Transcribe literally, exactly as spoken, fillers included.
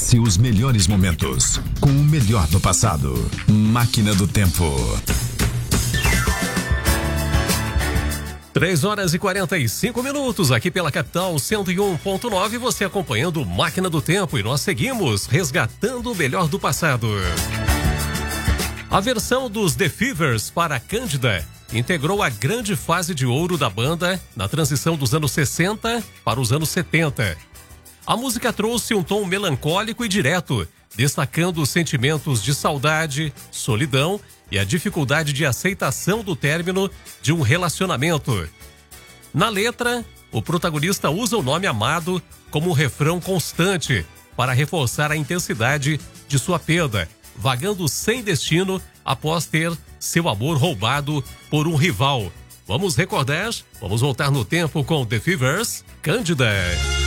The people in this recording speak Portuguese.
Reviva-se os melhores momentos com o melhor do passado. Máquina do Tempo. três horas e quarenta e cinco minutos aqui pela Capital cento e um ponto nove, você acompanhando Máquina do Tempo, e nós seguimos resgatando o melhor do passado. A versão dos The Fevers para Cândida integrou a grande fase de ouro da banda na transição dos anos sessenta para os anos setenta. A música trouxe um tom melancólico e direto, destacando os sentimentos de saudade, solidão e a dificuldade de aceitação do término de um relacionamento. Na letra, o protagonista usa o nome amado como um refrão constante para reforçar a intensidade de sua perda, vagando sem destino após ter seu amor roubado por um rival. Vamos recordar? Vamos voltar no tempo com The Fevers, Cândida.